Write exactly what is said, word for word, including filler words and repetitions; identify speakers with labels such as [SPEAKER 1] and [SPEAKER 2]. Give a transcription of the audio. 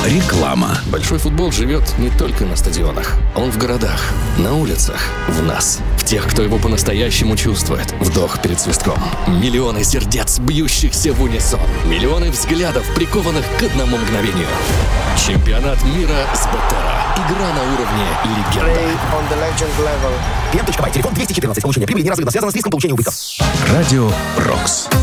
[SPEAKER 1] Реклама.
[SPEAKER 2] Большой футбол живет не только на стадионах. Он в городах, на улицах, в нас. В тех, кто его по-настоящему чувствует. Вдох перед свистком. Миллионы сердец, бьющихся в унисон. Миллионы взглядов, прикованных к одному мгновению. Чемпионат мира с Бетера. Игра на уровне легенда.
[SPEAKER 3] Клиент.бай, телефон двести четырнадцать. Получение прибыли неразрывно связано с риском получения убытков.
[SPEAKER 1] Радио Рокс.